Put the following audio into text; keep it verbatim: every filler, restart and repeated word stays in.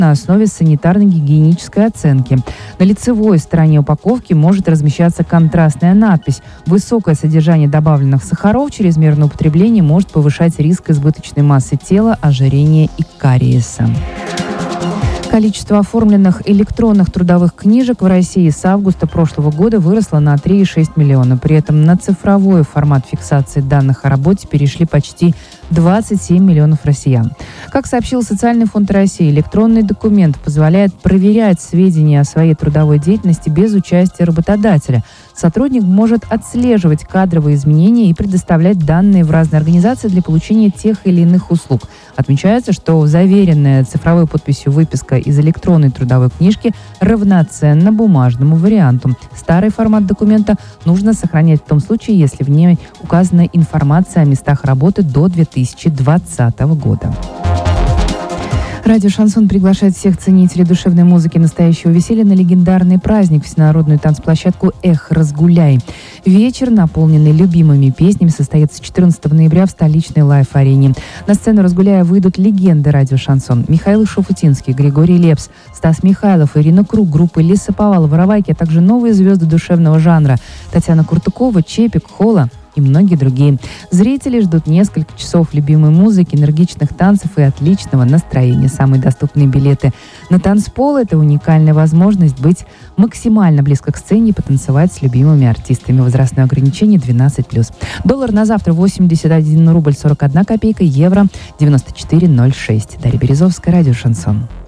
на основе санитарно-гигиенической оценки. На лицевой стороне упаковки может размещаться контрастная надпись. Высокое содержание добавленных сахаров, чрезмерное употребление может повышать риск избыточной массы тела, ожирения и кариеса. Количество оформленных электронных трудовых книжек в России с августа прошлого года выросло на три целых шесть десятых миллиона. При этом на цифровой формат фиксации данных о работе перешли почти двадцать семь миллионов россиян. Как сообщил Социальный фонд России, электронный документ позволяет проверять сведения о своей трудовой деятельности без участия работодателя. Сотрудник может отслеживать кадровые изменения и предоставлять данные в разные организации для получения тех или иных услуг. Отмечается, что заверенная цифровой подписью выписка из электронной трудовой книжки равноценна бумажному варианту. Старый формат документа нужно сохранять в том случае, если в ней указана информация о местах работы до две тысячи двадцатого года. Радио «Шансон» приглашает всех ценителей душевной музыки настоящего веселья на легендарный праздник, всенародную танцплощадку «Эх, разгуляй». Вечер, наполненный любимыми песнями, состоится четырнадцатого ноября в столичной лайв-арене. На сцену «Разгуляя» выйдут легенды радио «Шансон». Михаил Шуфутинский, Григорий Лепс, Стас Михайлов, Ирина Круг, группы Лесоповал, Воровайки, а также новые звезды душевного жанра Татьяна Куртукова, Чепик, Хола и многие другие. Зрители ждут несколько часов любимой музыки, энергичных танцев и отличного настроения. Самые доступные билеты на танцпол – это уникальная возможность быть максимально близко к сцене и потанцевать с любимыми артистами. Возрастное ограничение двенадцать плюс. Доллар на завтра восемьдесят один рубль сорок одна копейка, евро девяносто четыре ноль шесть. Дарья Березовская, радио «Шансон».